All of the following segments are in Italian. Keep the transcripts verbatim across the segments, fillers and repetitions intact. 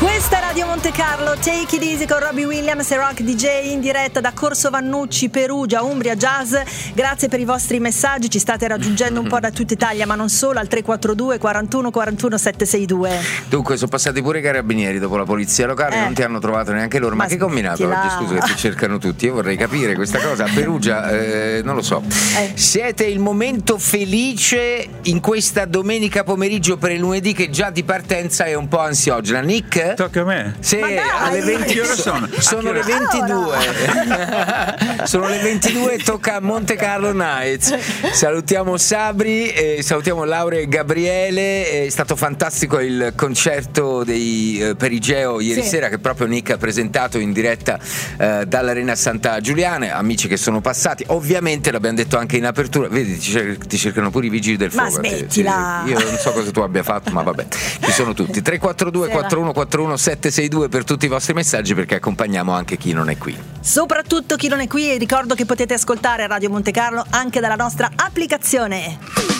Questa è Radio Monte Carlo, Take It Easy con Robbie Williams e Rock D J in diretta da Corso Vannucci, Perugia, Umbria Jazz. Grazie per i vostri messaggi, ci state raggiungendo un po' da tutta Italia, ma non solo, al tre quattro due quarantuno quarantuno settecentosesantadue. Dunque, sono passati pure i carabinieri dopo la polizia locale, eh. non ti hanno trovato neanche loro. Ma, ma che combinato oggi? Scusa, che ti cercano tutti. Io vorrei capire questa cosa. A Perugia, eh, non lo so. Eh. Siete il momento felice in questa domenica pomeriggio per il lunedì, che già di partenza è un po' ansiogena. Nick? Tocca a me. Sì, alle venti. Che ore sono? Sono le ventidue. Sono le ventidue, tocca a Monte Carlo Nights. Salutiamo Sabri, eh, salutiamo Laura e Gabriele. È stato fantastico il concerto dei eh, Perigeo ieri sì. sera, che proprio Nick ha presentato in diretta eh, dall'Arena Santa Giuliana. Amici che sono passati, ovviamente l'abbiamo detto anche in apertura. Vedi, ti, cer- ti cercano pure i vigili del fuoco. Ma smettila. Io non so cosa tu abbia fatto, ma vabbè, ci sono tutti. tre quattro due quattro uno quattro uno sette sei due per tutti i vostri messaggi, perché accompagniamo anche chi non è qui. Soprattutto chi non è qui, e ricordo che potete ascoltare Radio Monte Carlo anche dalla nostra applicazione.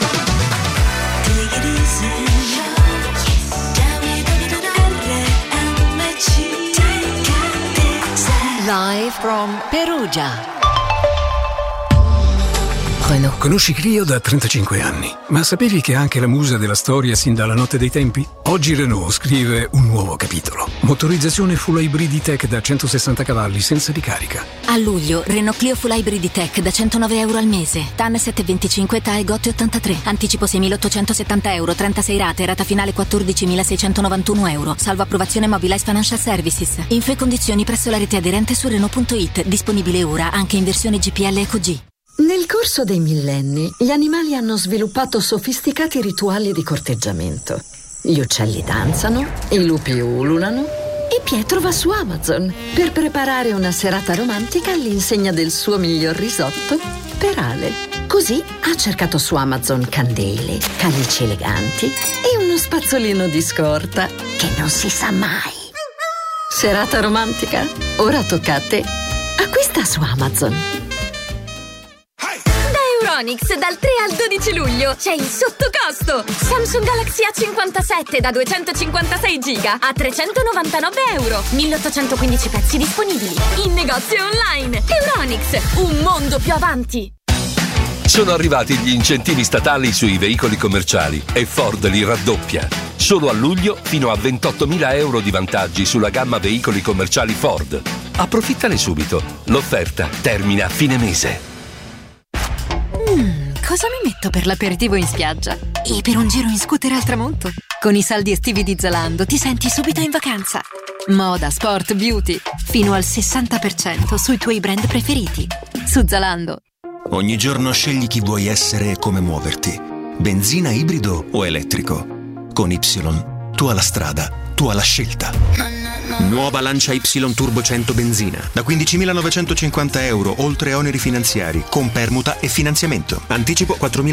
Live from Perugia. Renault. Conosci Clio da trentacinque anni, ma sapevi che è anche la musa della storia sin dalla notte dei tempi? Oggi Renault scrive un nuovo capitolo. Motorizzazione full hybrid tech da centosessanta cavalli senza ricarica. A luglio, Renault Clio full hybrid tech da centonove euro al mese. T A N sette virgola venticinque, T A E Gotti ottantatré. Anticipo seimilaottocentosettanta euro, trentasei rate, rata finale quattordicimilaseicentonovantuno euro. Salvo approvazione Mobilize Financial Services. Info e condizioni presso la rete aderente su Renault punto it. Disponibile ora anche in versione G P L Eco G. Nel corso dei millenni, gli animali hanno sviluppato sofisticati rituali di corteggiamento. Gli uccelli danzano, i lupi ululano e Pietro va su Amazon per preparare una serata romantica all'insegna del suo miglior risotto per Ale. Così ha cercato su Amazon candele, calici eleganti e uno spazzolino di scorta che non si sa mai. Serata romantica? Ora tocca a te. Acquista su Amazon. Euronics dal tre al dodici luglio c'è il sottocosto. Samsung Galaxy A cinquantasette da duecentocinquantasei giga a trecentonovantanove euro. milleottocentoquindici pezzi disponibili in negozio online. Euronics, un mondo più avanti. Sono arrivati gli incentivi statali sui veicoli commerciali e Ford li raddoppia. Solo a luglio fino a ventottomila euro di vantaggi sulla gamma veicoli commerciali Ford. Approfittane subito. L'offerta termina a fine mese. Mm, cosa mi metto per l'aperitivo in spiaggia? E per un giro in scooter al tramonto? Con i saldi estivi di Zalando ti senti subito in vacanza. Moda, sport, beauty, fino al sessanta per cento sui tuoi brand preferiti. Su Zalando. Ogni giorno scegli chi vuoi essere e come muoverti. Benzina, ibrido o elettrico. Con Y, tu hai la strada, tu hai la scelta. Nuova Lancia Y Turbo cento benzina da quindicimilanovecentocinquanta euro, oltre oneri finanziari, con permuta e finanziamento. Anticipo quattromila